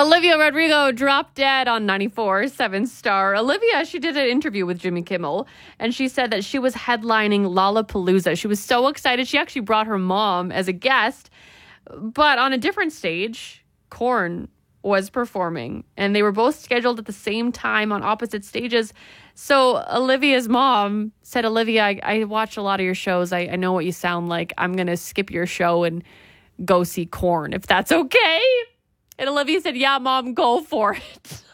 Olivia Rodrigo dropped dead on 94.7 Star. Olivia, she did an interview with Jimmy Kimmel, and she said that she was headlining Lollapalooza. She was so excited. She actually brought her mom as a guest, but on a different stage, Korn was performing, and they were both scheduled at the same time on opposite stages. So Olivia's mom said, Olivia, I watch a lot of your shows. I know what you sound like. I'm going to skip your show and go see Korn, if that's okay. And Olivia said, yeah, Mom, go for it.